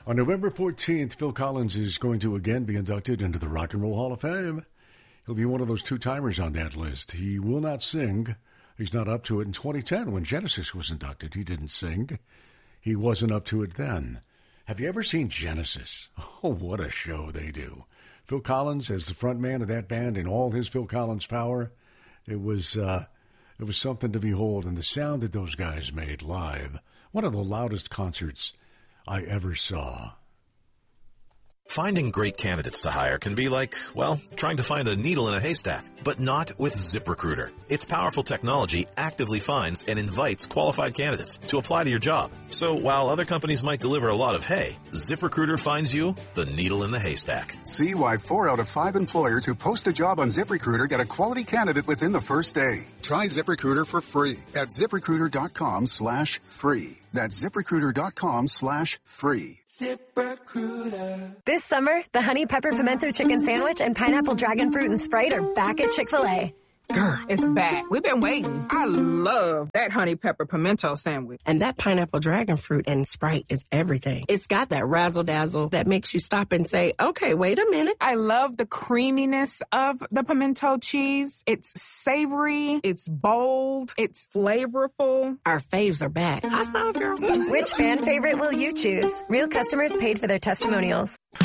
On November 14th, Phil Collins is going to again be inducted into the Rock and Roll Hall of Fame. He'll be one of those two-timers on that list. He will not sing. He's not up to it. In 2010, when Genesis was inducted, he didn't sing. He wasn't up to it then. Have you ever seen Genesis? Oh, what a show they do. Phil Collins as the front man of that band in all his Phil Collins power. It was something to behold, and the sound that those guys made live, one of the loudest concerts I ever saw. Finding great candidates to hire can be like, well, trying to find a needle in a haystack, but not with ZipRecruiter. Its powerful technology actively finds and invites qualified candidates to apply to your job. So while other companies might deliver a lot of hay, ZipRecruiter finds you the needle in the haystack. See why 4 out of 5 employers who post a job on ZipRecruiter get a quality candidate within the first day. Try ZipRecruiter for free at ZipRecruiter.com/free. That's ZipRecruiter.com/free. ZipRecruiter. This summer, the Honey Pepper Pimento Chicken Sandwich and Pineapple Dragon Fruit and Sprite are back at Chick-fil-A. Girl, it's back. We've been waiting. I love that honey pepper pimento sandwich. And that pineapple dragon fruit and Sprite is everything. It's got that razzle-dazzle that makes you stop and say, okay, wait a minute. I love the creaminess of the pimento cheese. It's savory. It's bold. It's flavorful. Our faves are back. I saw, girl. Which fan favorite will you choose? Real customers paid for their testimonials.